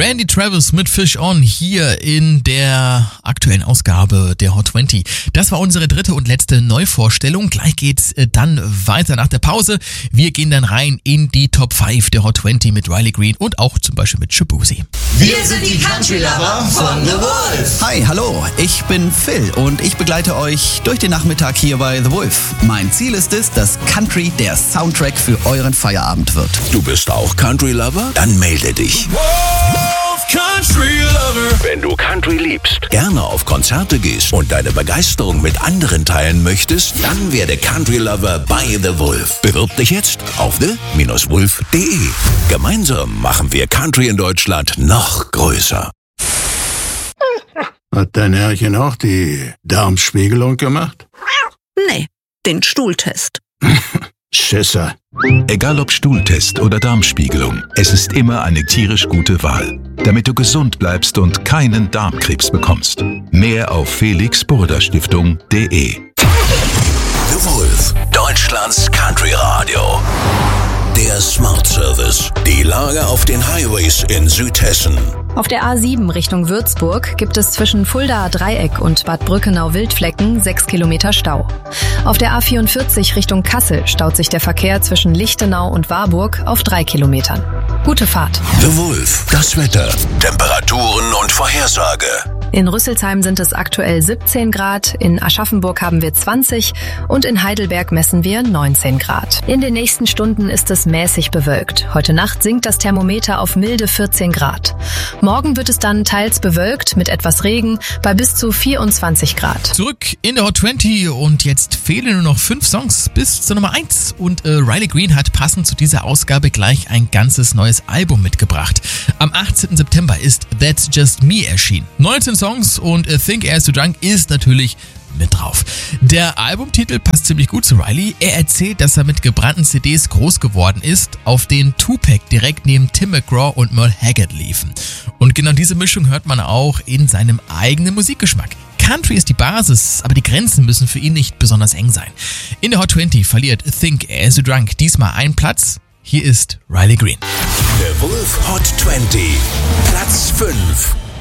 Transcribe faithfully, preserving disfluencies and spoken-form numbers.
Randy Travis mit Fish On hier in der aktuellen Ausgabe der Hot zwanzig. Das war unsere dritte und letzte Neuvorstellung. Gleich geht's dann weiter nach der Pause. Wir gehen dann rein in die Top fünf der Hot zwanzig mit Riley Green und auch zum Beispiel mit Shaboozey. Wir sind die Country Lover von The Wolf. Hi, hallo, ich bin Phil und ich begleite euch durch den Nachmittag hier bei The Wolf. Mein Ziel ist es, dass Country der Soundtrack für euren Feierabend wird. Du bist auch Country Lover? Dann melde dich. Wolf Country Lover. Wenn du Country liebst, gerne auf Konzerte gehst und deine Begeisterung mit anderen teilen möchtest, dann werde Country Lover bei The Wolf. Bewirb dich jetzt auf the Bindestrich wolf punkt de. Gemeinsam machen wir Country in Deutschland noch größer. Hat dein Herrchen auch die Darmspiegelung gemacht? Nee, den Stuhltest. Schisser. Egal ob Stuhltest oder Darmspiegelung, es ist immer eine tierisch gute Wahl, damit du gesund bleibst und keinen Darmkrebs bekommst. Mehr auf felix burda stiftung punkt de. The Wolf, Deutschlands Country Radio. Der Smart Service. Die Lage auf den Highways in Südhessen. Auf der A sieben Richtung Würzburg gibt es zwischen Fuldaer Dreieck und Bad Brückenau-Wildflecken sechs Kilometer Stau. Auf der A vierundvierzig Richtung Kassel staut sich der Verkehr zwischen Lichtenau und Warburg auf drei Kilometern. Gute Fahrt. The Wolf, das Wetter, Temperaturen und Vorhersage. In Rüsselsheim sind es aktuell siebzehn Grad, in Aschaffenburg haben wir zwanzig und in Heidelberg messen wir neunzehn Grad. In den nächsten Stunden ist es mäßig bewölkt. Heute Nacht sinkt das Thermometer auf milde vierzehn Grad. Morgen wird es dann teils bewölkt mit etwas Regen bei bis zu vierundzwanzig Grad. Zurück in der Hot zwanzig und jetzt fehlen nur noch fünf Songs bis zur Nummer eins. Und äh, Riley Green hat passend zu dieser Ausgabe gleich ein ganzes neues Album mitgebracht. Am achtzehnten September ist That's Just Me erschienen. neunzehn Songs und uh, Think Air's Too Drunk ist natürlich mit drauf. Der Albumtitel passt ziemlich gut zu Riley. Er erzählt, dass er mit gebrannten C Ds groß geworden ist, auf denen Tupac direkt neben Tim McGraw und Merle Haggard liefen. Und genau diese Mischung hört man auch in seinem eigenen Musikgeschmack. Country ist die Basis, aber die Grenzen müssen für ihn nicht besonders eng sein. In der Hot zwanzig verliert Think Air's Too Drunk diesmal einen Platz. Hier ist Riley Green. The Wolf Hot zwanzig, Platz fünf.